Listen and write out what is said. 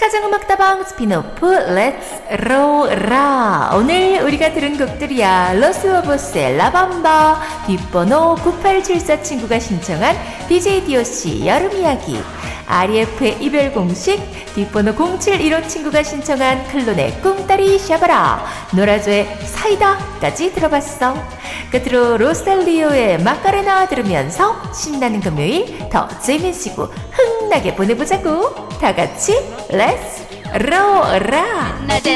가정음악다방 스피노프 렛츠 로라. 오늘 우리가 들은 곡들이야. 로스오버스의 라밤바, 뒷번호 9874 친구가 신청한 DJ DOC 여름이야기, REF의 이별공식, 뒷번호 0715 친구가 신청한 클론의 꿈따리 샤바라, 노라조의 사이다까지 들어봤어. 끝으로 로셀리오의 마카레나 들으면서 신나는 금요일 더 재밌고 흥나게 보내보자고. 다같이 렛츠 로라.